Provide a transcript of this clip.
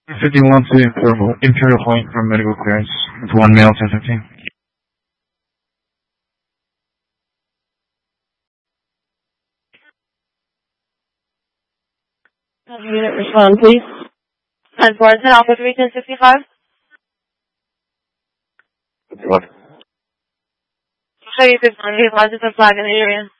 51 to Imperial Point for medical clearance. It's 1 male, 1015. Unit respond, please. And Spartan Alpha 31065. What? Show you 51. We have lots of flag in the area.